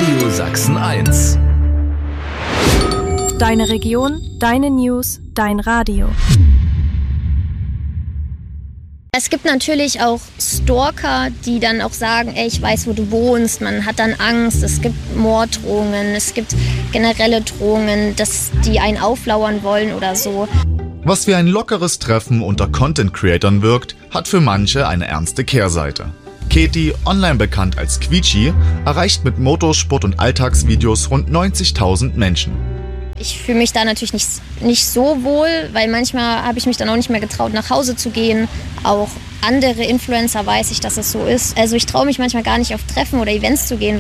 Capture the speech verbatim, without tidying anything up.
Radio Sachsen eins. Deine Region, deine News, dein Radio. Es gibt natürlich auch Stalker, die dann auch sagen, ey, ich weiß, wo du wohnst. Man hat dann Angst. Es gibt Morddrohungen, es gibt generelle Drohungen, dass die einen auflauern wollen oder so. Was wie ein lockeres Treffen unter Content-Creatern wirkt, hat für manche eine ernste Kehrseite. Katie, online bekannt als Quietschi, erreicht mit Motorsport- und Alltagsvideos rund neunzigtausend Menschen. Ich fühle mich da natürlich nicht, nicht so wohl, weil manchmal habe ich mich dann auch nicht mehr getraut, nach Hause zu gehen. Auch andere Influencer weiß ich, dass es so ist. Also ich traue mich manchmal gar nicht auf Treffen oder Events zu gehen.